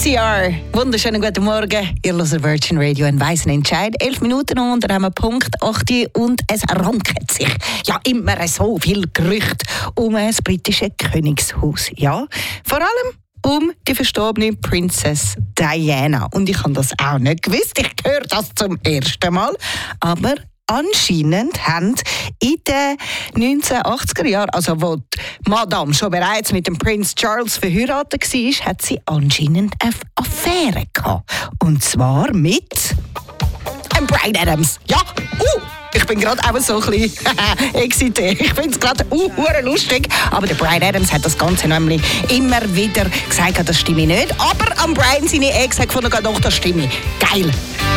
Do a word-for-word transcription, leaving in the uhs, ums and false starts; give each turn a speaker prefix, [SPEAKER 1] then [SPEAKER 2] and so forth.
[SPEAKER 1] C R. Wunderschönen guten Morgen. Ihr hört Virgin Radio, ein weißen Entscheid. Elf Minuten und dann haben wir Punkt acht und es rankt sich ja immer so viel Gerüchte um das britische Königshaus. Ja, vor allem um die verstorbene Princess Diana. Und ich habe das auch nicht gewusst. Ich höre das zum ersten Mal. Aber anscheinend haben in den neunzehnhundertachtziger Jahren, also wo die Madame schon bereits mit dem Prinz Charles verheiratet war, hat sie anscheinend eine Affäre gehabt. Und zwar mit dem Bryan Adams. Ja, uh, ich bin gerade auch so ein bisschen excité. Ich finde es gerade uh, lustig. Aber der Bryan Adams hat das Ganze nämlich immer wieder gesagt, das stimme nicht. Aber am Bryan seine Ex hat gefunden, doch, das stimme. Geil.